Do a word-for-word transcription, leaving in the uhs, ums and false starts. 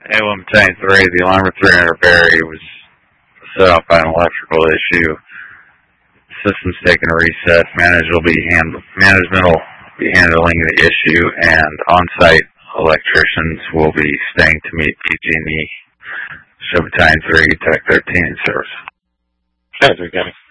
Salem Battalion three, the alarm of three hundred Berry was set off by an electrical issue. System's taking a recess. Management will be handle, management will be handling the issue, and on-site electricians will be staying to meet P G and E. Battalion three, Tech thirteen service. Okay, three, County.